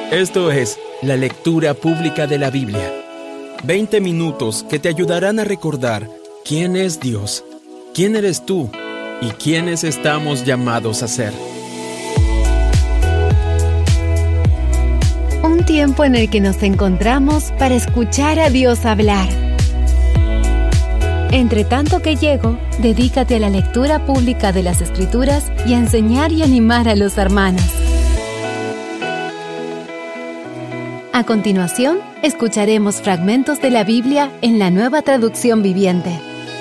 Esto es la lectura pública de la Biblia. 20 minutos que te ayudarán a recordar quién es Dios, quién eres tú y quiénes estamos llamados a ser. Un tiempo en el que nos encontramos para escuchar a Dios hablar. Entre tanto que llego, dedícate a la lectura pública de las Escrituras y a enseñar y animar a los hermanos. A continuación, escucharemos fragmentos de la Biblia en la Nueva Traducción Viviente.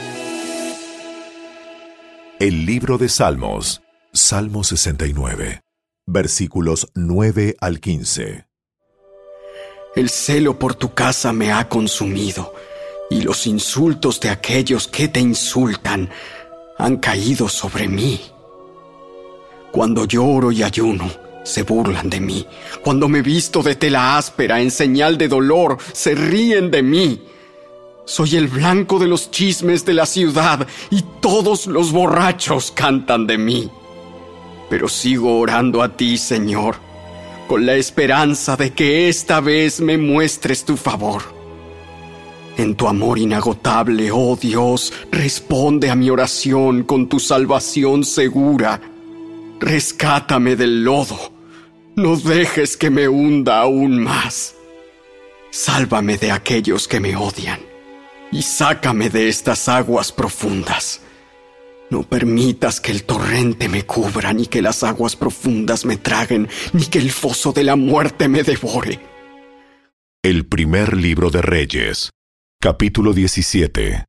El libro de Salmos, Salmo 69, versículos 9 al 15. El celo por tu casa me ha consumido, y los insultos de aquellos que te insultan han caído sobre mí. Cuando lloro y ayuno, se burlan de mí. Cuando me visto de tela áspera en señal de dolor, se ríen de mí. Soy el blanco de los chismes de la ciudad, y todos los borrachos cantan de mí. Pero sigo orando a ti, Señor, con la esperanza de que esta vez me muestres tu favor. En tu amor inagotable, oh Dios, responde a mi oración con tu salvación segura. Rescátame del lodo. No dejes que me hunda aún más. Sálvame de aquellos que me odian y sácame de estas aguas profundas. No permitas que el torrente me cubra, ni que las aguas profundas me traguen, ni que el foso de la muerte me devore. El primer libro de Reyes, capítulo 17.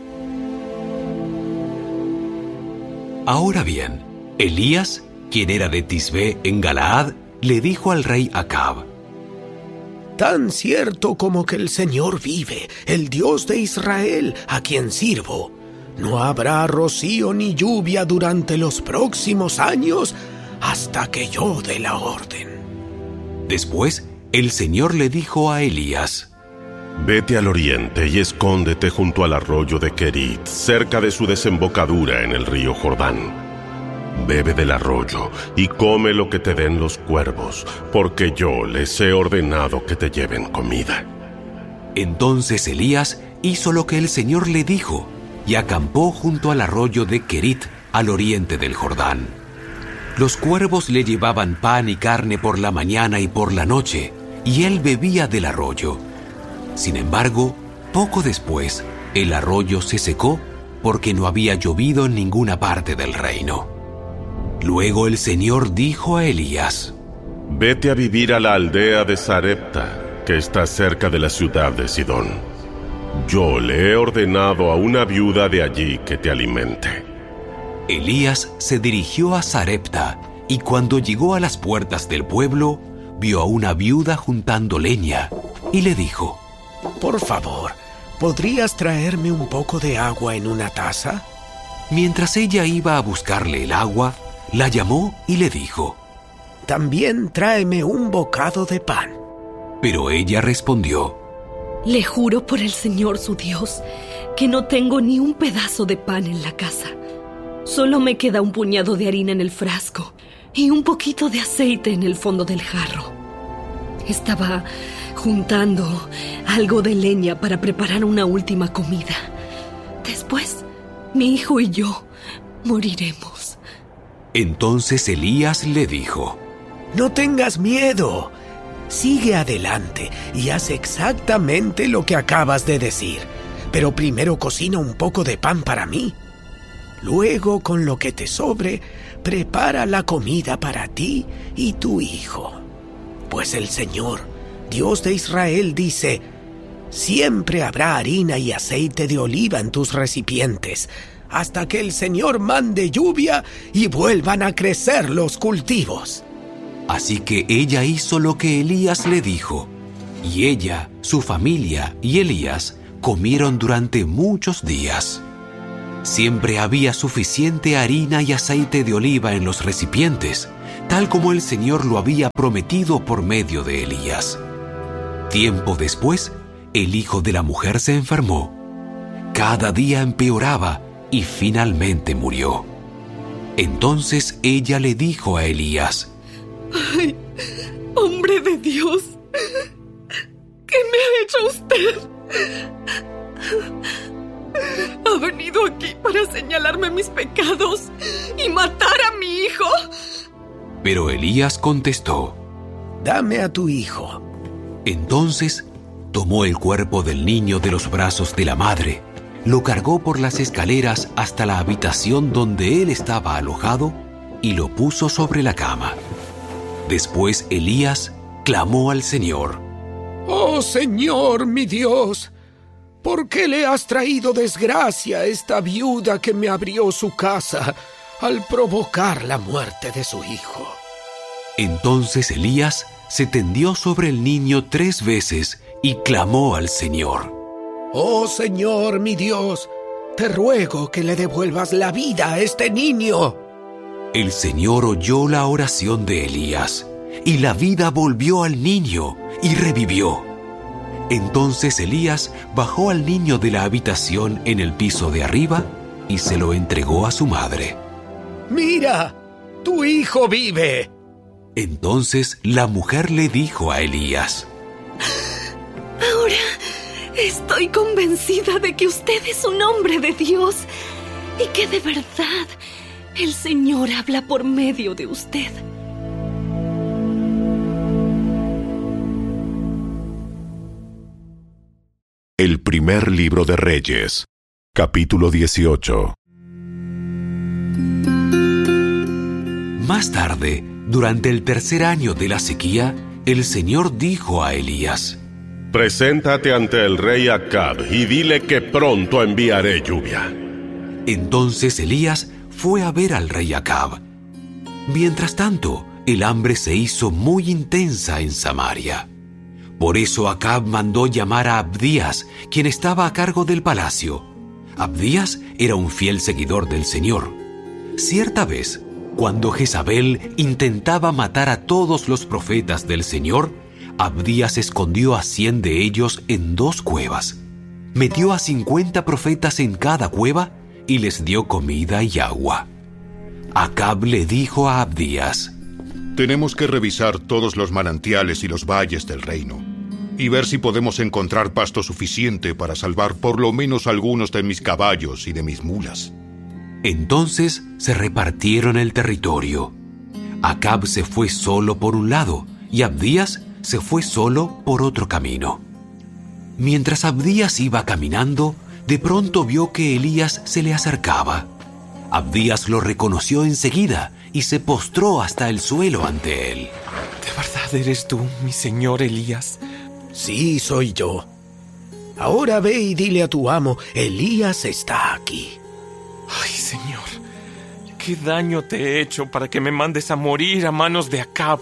Ahora bien, Elías, quien era de Tisbé en Galaad, le dijo al rey Acab: Tan cierto como que el Señor vive, el Dios de Israel, a quien sirvo, no habrá rocío ni lluvia durante los próximos años hasta que yo dé la orden. Después, el Señor le dijo a Elías: Vete al oriente y escóndete junto al arroyo de Kerit, cerca de su desembocadura en el río Jordán. Bebe del arroyo y come lo que te den los cuervos, porque yo les he ordenado que te lleven comida. Entonces Elías hizo lo que el Señor le dijo y acampó junto al arroyo de Kerit, al oriente del Jordán. Los cuervos le llevaban pan y carne por la mañana y por la noche, y él bebía del arroyo. Sin embargo, poco después, el arroyo se secó porque no había llovido en ninguna parte del reino. Luego el Señor dijo a Elías: Vete a vivir a la aldea de Sarepta, que está cerca de la ciudad de Sidón. Yo le he ordenado a una viuda de allí que te alimente. Elías se dirigió a Sarepta, y cuando llegó a las puertas del pueblo, vio a una viuda juntando leña, y le dijo: Por favor, ¿podrías traerme un poco de agua en una taza? Mientras ella iba a buscarle el agua, la llamó y le dijo: También tráeme un bocado de pan. Pero ella respondió: Le juro por el Señor su Dios que no tengo ni un pedazo de pan en la casa. Solo me queda un puñado de harina en el frasco y un poquito de aceite en el fondo del jarro. Estaba juntando algo de leña para preparar una última comida. Después, mi hijo y yo moriremos. Entonces Elías le dijo: No tengas miedo. Sigue adelante y haz exactamente lo que acabas de decir. Pero primero cocina un poco de pan para mí. Luego, con lo que te sobre, prepara la comida para ti y tu hijo. Pues el Señor, Dios de Israel, dice: Siempre habrá harina y aceite de oliva en tus recipientes, hasta que el Señor mande lluvia y vuelvan a crecer los cultivos. Así que ella hizo lo que Elías le dijo, y ella, su familia y Elías comieron durante muchos días. Siempre había suficiente harina y aceite de oliva en los recipientes, tal como el Señor lo había prometido por medio de Elías. Tiempo después, el hijo de la mujer se enfermó. Cada día empeoraba y finalmente murió. Entonces ella le dijo a Elías: ¡Ay, hombre hombre de Dios, ¿qué me ha hecho usted? ¿Ha venido aquí para señalarme mis pecados y matar a mi hijo? Pero Elías contestó: Dame a tu hijo. Entonces tomó el cuerpo del niño de los brazos de la madre, lo cargó por las escaleras hasta la habitación donde él estaba alojado y lo puso sobre la cama. Después Elías clamó al Señor: Oh Señor, mi Dios, ¿por qué le has traído desgracia a esta viuda que me abrió su casa al provocar la muerte de su hijo? Entonces Elías se tendió sobre el niño 3 veces y clamó al Señor: Oh Señor, mi Dios, te ruego que le devuelvas la vida a este niño. El Señor oyó la oración de Elías, y la vida volvió al niño y revivió. Entonces Elías bajó al niño de la habitación en el piso de arriba y se lo entregó a su madre. ¡Mira! ¡Tu hijo vive! Entonces la mujer le dijo a Elías: Ahora estoy convencida de que usted es un hombre de Dios y que de verdad el Señor habla por medio de usted. El primer libro de Reyes, capítulo 18. Más tarde, durante el 3er año de la sequía, el Señor dijo a Elías: Preséntate ante el rey Acab y dile que pronto enviaré lluvia. Entonces Elías fue a ver al rey Acab. Mientras tanto, el hambre se hizo muy intensa en Samaria. Por eso Acab mandó llamar a Abdías, quien estaba a cargo del palacio. Abdías era un fiel seguidor del Señor. Cierta vez, cuando Jezabel intentaba matar a todos los profetas del Señor, Abdías escondió a 100 de ellos en 2 cuevas. Metió a 50 profetas en cada cueva y les dio comida y agua. Acab le dijo a Abdías: Tenemos que revisar todos los manantiales y los valles del reino y ver si podemos encontrar pasto suficiente para salvar por lo menos algunos de mis caballos y de mis mulas. Entonces se repartieron el territorio. Acab se fue solo por un lado y Abdías se fue solo por otro camino. Mientras Abdías iba caminando, de pronto vio que Elías se le acercaba. Abdías lo reconoció enseguida y se postró hasta el suelo ante él. ¿De verdad eres tú, mi señor Elías? Sí, soy yo. Ahora ve y dile a tu amo, Elías está aquí. Ay, Señor, ¿qué daño te he hecho para que me mandes a morir a manos de Acab?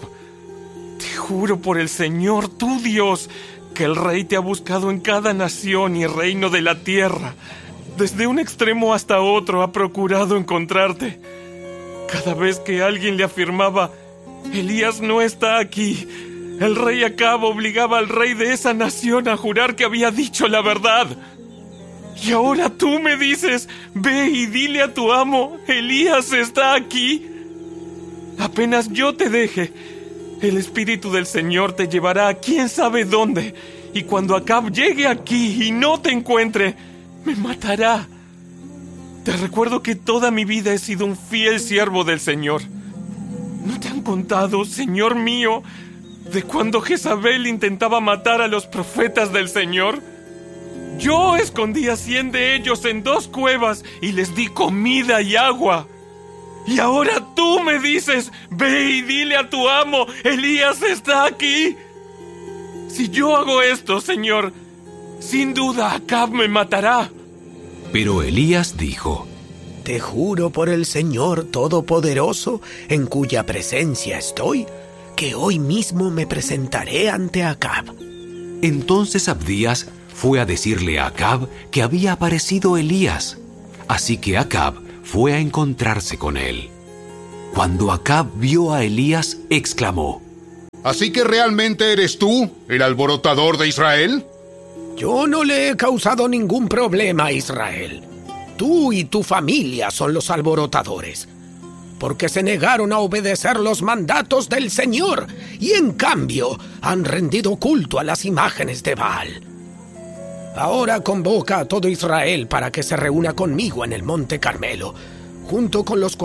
Te juro por el Señor, tu Dios, que el rey te ha buscado en cada nación y reino de la tierra. Desde un extremo hasta otro ha procurado encontrarte. Cada vez que alguien le afirmaba, Elías no está aquí, el rey Acab obligaba al rey de esa nación a jurar que había dicho la verdad. Y ahora tú me dices, ve y dile a tu amo, Elías está aquí. Apenas yo te deje, el Espíritu del Señor te llevará a quién sabe dónde, y cuando Acab llegue aquí y no te encuentre, me matará. Te recuerdo que toda mi vida he sido un fiel siervo del Señor. ¿No te han contado, Señor mío, de cuando Jezabel intentaba matar a los profetas del Señor? Yo escondí a 100 de ellos en 2 cuevas y les di comida y agua. Y ahora tú me dices, ve y dile a tu amo, Elías está aquí. Si yo hago esto, Señor, sin duda Acab me matará. Pero Elías dijo: Te juro por el Señor Todopoderoso, en cuya presencia estoy, que hoy mismo me presentaré ante Acab. Entonces Abdías fue a decirle a Acab que había aparecido Elías. Así que Acab fue a encontrarse con él. Cuando Acab vio a Elías, exclamó: ¿Así que realmente eres tú, el alborotador de Israel? Yo no le he causado ningún problema a Israel. Tú y tu familia son los alborotadores, porque se negaron a obedecer los mandatos del Señor y en cambio han rendido culto a las imágenes de Baal. Ahora convoca a todo Israel para que se reúna conmigo en el Monte Carmelo, junto con los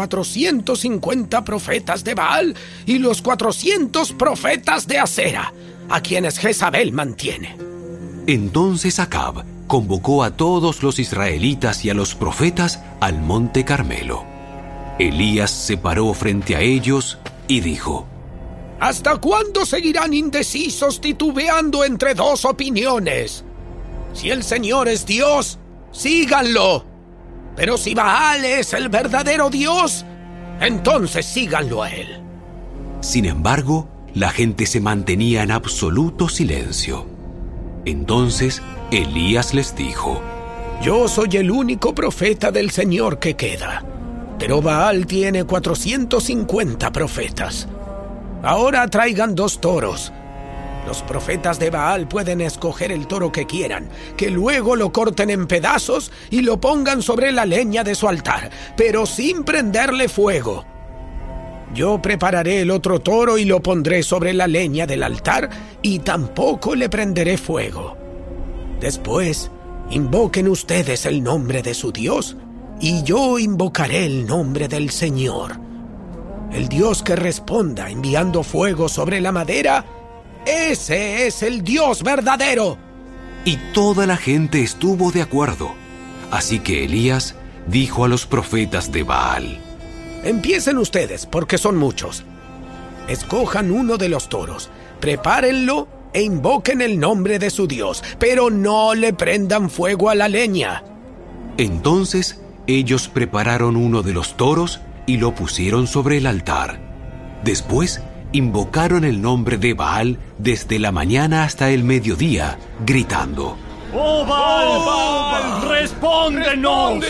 450 profetas de Baal y los 400 profetas de Acera, a quienes Jezabel mantiene. Entonces Acab convocó a todos los israelitas y a los profetas al Monte Carmelo. Elías se paró frente a ellos y dijo: ¿Hasta cuándo seguirán indecisos titubeando entre dos opiniones? Si el Señor es Dios, síganlo. Pero si Baal es el verdadero Dios, entonces síganlo a él. Sin embargo, la gente se mantenía en absoluto silencio. Entonces Elías les dijo: Yo soy el único profeta del Señor que queda, pero Baal tiene 450 profetas. Ahora traigan 2 toros. Los profetas de Baal pueden escoger el toro que quieran, que luego lo corten en pedazos y lo pongan sobre la leña de su altar, pero sin prenderle fuego. Yo prepararé el otro toro y lo pondré sobre la leña del altar y tampoco le prenderé fuego. Después, invoquen ustedes el nombre de su Dios y yo invocaré el nombre del Señor. El Dios que responda enviando fuego sobre la madera, ese es el Dios verdadero. Y toda la gente estuvo de acuerdo. Así que Elías dijo a los profetas de Baal: Empiecen ustedes, porque son muchos. Escojan uno de los toros, prepárenlo e invoquen el nombre de su Dios, pero no le prendan fuego a la leña. Entonces ellos prepararon uno de los toros y lo pusieron sobre el altar. Después invocaron el nombre de Baal desde la mañana hasta el mediodía, gritando: ¡Oh Baal! ¡Respóndenos!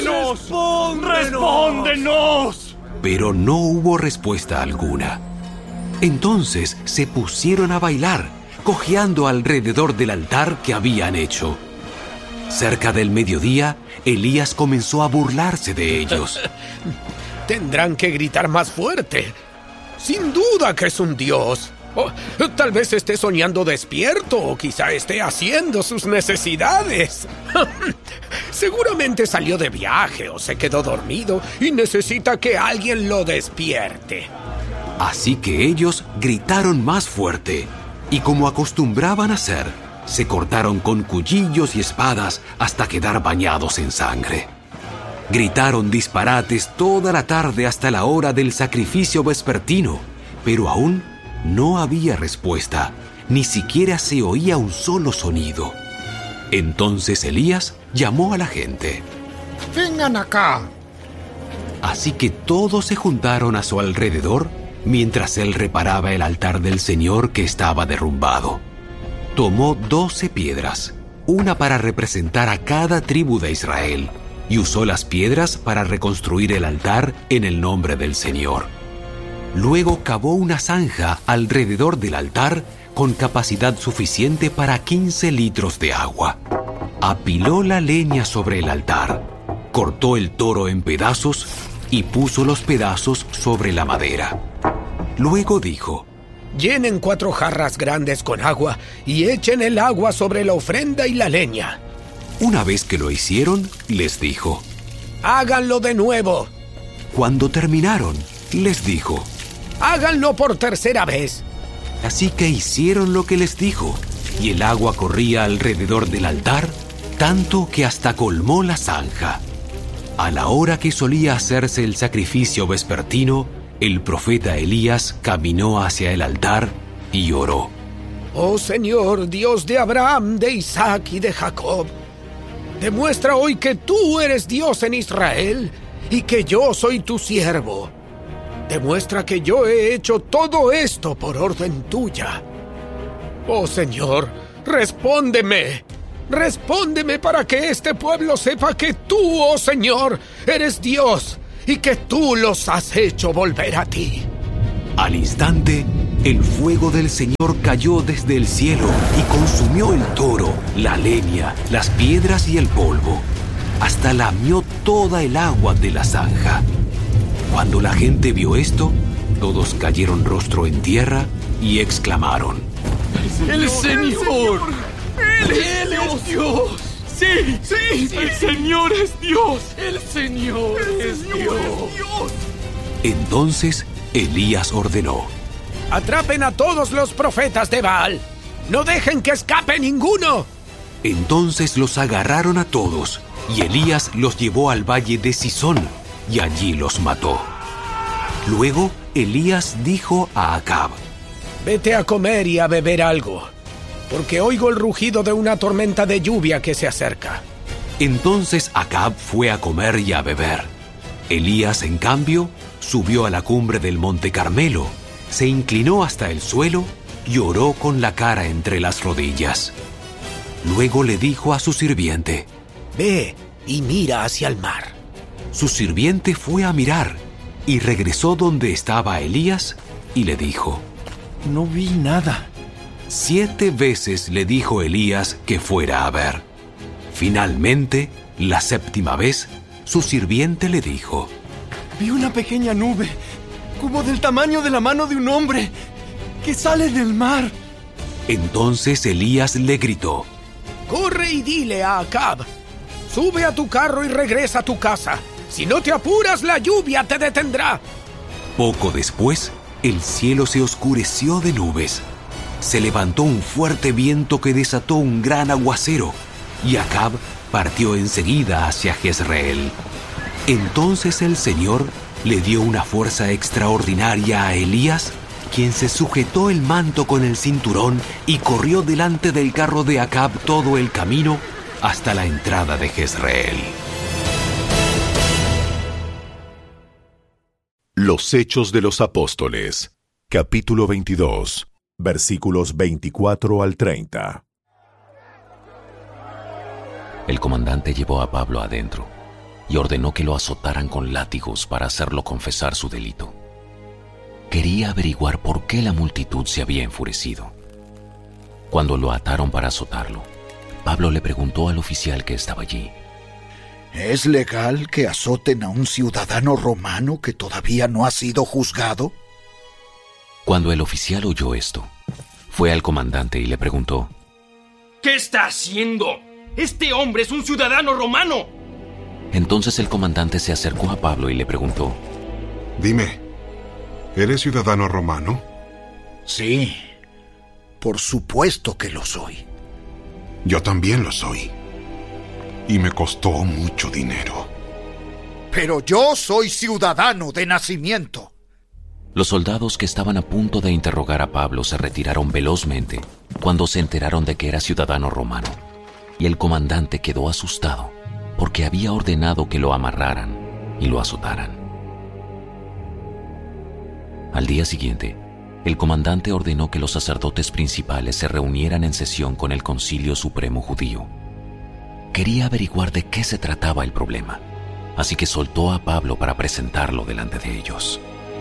¡Respóndenos! Pero no hubo respuesta alguna. Entonces se pusieron a bailar, cojeando alrededor del altar que habían hecho. Cerca del mediodía, Elías comenzó a burlarse de ellos. Tendrán que gritar más fuerte. Sin duda que es un dios. Tal vez esté soñando despierto o quizá esté haciendo sus necesidades. Seguramente salió de viaje o se quedó dormido y necesita que alguien lo despierte. Así que ellos gritaron más fuerte y, como acostumbraban hacer, se cortaron con cuchillos y espadas hasta quedar bañados en sangre. Gritaron disparates toda la tarde hasta la hora del sacrificio vespertino, pero aún no había respuesta, ni siquiera se oía un solo sonido. Entonces Elías llamó a la gente. ¡Vengan acá! Así que todos se juntaron a su alrededor mientras él reparaba el altar del Señor que estaba derrumbado. Tomó 12 piedras, una para representar a cada tribu de Israel, y usó las piedras para reconstruir el altar en el nombre del Señor. Luego cavó una zanja alrededor del altar con capacidad suficiente para 15 litros de agua. Apiló la leña sobre el altar, cortó el toro en pedazos y puso los pedazos sobre la madera. Luego dijo: Llenen 4 jarras grandes con agua y echen el agua sobre la ofrenda y la leña. Una vez que lo hicieron, les dijo: ¡Háganlo de nuevo! Cuando terminaron, les dijo: ¡Háganlo por tercera vez! Así que hicieron lo que les dijo, y el agua corría alrededor del altar, tanto que hasta colmó la zanja. A la hora que solía hacerse el sacrificio vespertino, el profeta Elías caminó hacia el altar y oró: Oh Señor, Dios de Abraham, de Isaac y de Jacob, demuestra hoy que tú eres Dios en Israel y que yo soy tu siervo. Demuestra que yo he hecho todo esto por orden tuya. Oh Señor, respóndeme. Respóndeme para que este pueblo sepa que tú, oh Señor, eres Dios y que tú los has hecho volver a ti. Al instante, el fuego del Señor cayó desde el cielo y consumió el toro, la leña, las piedras y el polvo, hasta lamió toda el agua de la zanja. Cuando la gente vio esto, todos cayeron rostro en tierra y exclamaron: ¡El Señor! ¡Él es Dios! ¡Sí! ¡El Señor es Dios! ¡El Señor es Dios! Entonces Elías ordenó: ¡Atrapen a todos los profetas de Baal! ¡No dejen que escape ninguno! Entonces los agarraron a todos, y Elías los llevó al valle de Sisón, y allí los mató. Luego Elías dijo a Acab: Vete a comer y a beber algo, porque oigo el rugido de una tormenta de lluvia que se acerca. Entonces Acab fue a comer y a beber. Elías, en cambio, subió a la cumbre del monte Carmelo, se inclinó hasta el suelo y oró con la cara entre las rodillas. Luego le dijo a su sirviente: Ve y mira hacia el mar. Su sirviente fue a mirar y regresó donde estaba Elías y le dijo: No vi nada. 7 veces le dijo Elías que fuera a ver. Finalmente, la 7ª vez, su sirviente le dijo: Vi una pequeña nube, como del tamaño de la mano de un hombre, que sale del mar. Entonces Elías le gritó: Corre y dile a Acab: Sube a tu carro y regresa a tu casa. Si no te apuras, la lluvia te detendrá. Poco después, el cielo se oscureció de nubes. Se levantó un fuerte viento que desató un gran aguacero, y Acab partió enseguida hacia Jezreel. Entonces el Señor le dio una fuerza extraordinaria a Elías, quien se sujetó el manto con el cinturón y corrió delante del carro de Acab todo el camino hasta la entrada de Jezreel. Los Hechos de los Apóstoles, capítulo 22, versículos 24 al 30. El comandante llevó a Pablo adentro y ordenó que lo azotaran con látigos para hacerlo confesar su delito. Quería averiguar por qué la multitud se había enfurecido. Cuando lo ataron para azotarlo, Pablo le preguntó al oficial que estaba allí: ¿Es legal que azoten a un ciudadano romano que todavía no ha sido juzgado? Cuando el oficial oyó esto, fue al comandante y le preguntó: ¿Qué está haciendo? ¡Este hombre es un ciudadano romano! Entonces el comandante se acercó a Pablo y le preguntó: Dime, ¿eres ciudadano romano? Sí, por supuesto que lo soy. Yo también lo soy. Y me costó mucho dinero. Pero yo soy ciudadano de nacimiento. Los soldados que estaban a punto de interrogar a Pablo se retiraron velozmente cuando se enteraron de que era ciudadano romano, y el comandante quedó asustado porque había ordenado que lo amarraran y lo azotaran. Al día siguiente, el comandante ordenó que los sacerdotes principales se reunieran en sesión con el Concilio Supremo Judío. Quería averiguar de qué se trataba el problema, así que soltó a Pablo para presentarlo delante de ellos.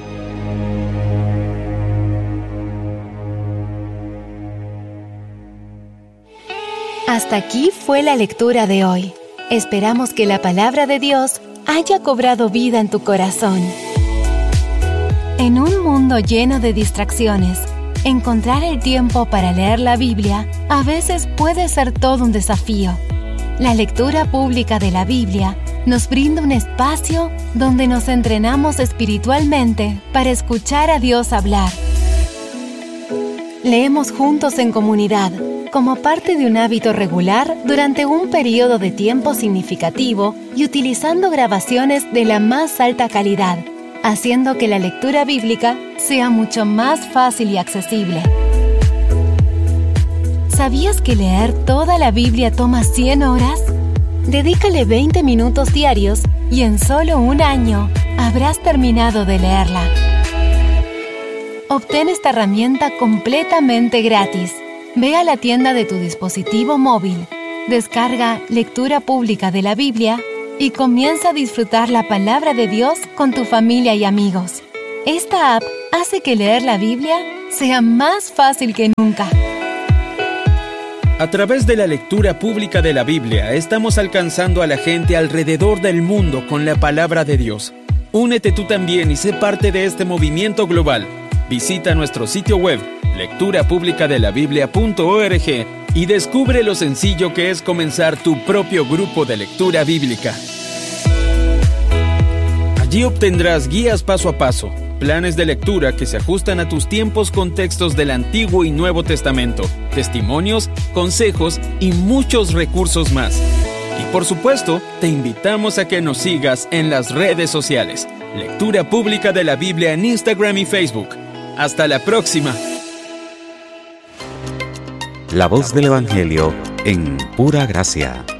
Hasta aquí fue la lectura de hoy. Esperamos que la palabra de Dios haya cobrado vida en tu corazón. En un mundo lleno de distracciones, encontrar el tiempo para leer la Biblia a veces puede ser todo un desafío. La lectura pública de la Biblia nos brinda un espacio donde nos entrenamos espiritualmente para escuchar a Dios hablar. Leemos juntos en comunidad, como parte de un hábito regular durante un periodo de tiempo significativo y utilizando grabaciones de la más alta calidad, haciendo que la lectura bíblica sea mucho más fácil y accesible. ¿Sabías que leer toda la Biblia toma 100 horas? Dedícale 20 minutos diarios y en solo un año habrás terminado de leerla. Obtén esta herramienta completamente gratis. Ve a la tienda de tu dispositivo móvil, descarga Lectura Pública de la Biblia y comienza a disfrutar la palabra de Dios con tu familia y amigos. Esta app hace que leer la Biblia sea más fácil que nunca. A través de la lectura pública de la Biblia, estamos alcanzando a la gente alrededor del mundo con la palabra de Dios. Únete tú también y sé parte de este movimiento global. Visita nuestro sitio web lecturapublicadelabiblia.org y descubre lo sencillo que es comenzar tu propio grupo de lectura bíblica. Allí obtendrás guías paso a paso, planes de lectura que se ajustan a tus tiempos con textos del Antiguo y Nuevo Testamento, testimonios, consejos y muchos recursos más. Y por supuesto, te invitamos a que nos sigas en las redes sociales. Lectura Pública de la Biblia en Instagram y Facebook. ¡Hasta la próxima! La voz del Evangelio en pura gracia.